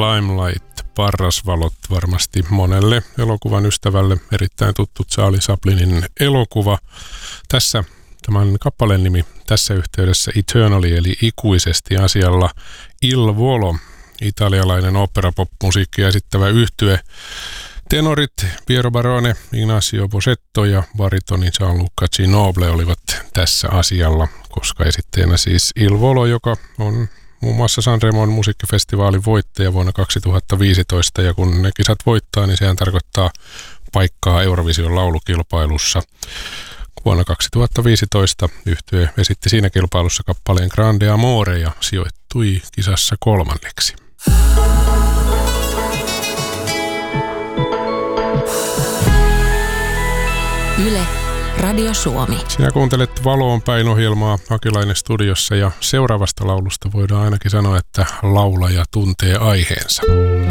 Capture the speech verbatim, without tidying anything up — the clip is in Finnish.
Limelight, Parrasvalot, varmasti monelle elokuvan ystävälle erittäin tuttu Charlie Chaplinin elokuva. Tässä tämän kappaleen nimi tässä yhteydessä Eternally eli ikuisesti asialla Il Volo, italialainen opera-pop-musiikkia esittävä yhtye. Tenorit Piero Barone, Ignacio Bosetto ja baritoni Gianluca Ginoble olivat tässä asialla, koska esitteenä siis Il Volo, joka on muun muassa Sanremon musiikkifestivaalin voittaja vuonna kaksituhattaviisitoista, ja kun ne kisat voittaa, niin sehän tarkoittaa paikkaa Eurovision laulukilpailussa. Vuonna kaksituhattaviisitoista yhtye esitti siinä kilpailussa kappaleen Grande Amore ja sijoittui kisassa kolmanneksi. Yle, Radio Suomi. Sinä kuuntelet Valoon päin -ohjelmaa, Akilainen studiossa, ja seuraavasta laulusta voidaan ainakin sanoa, että laulaja tuntee aiheensa.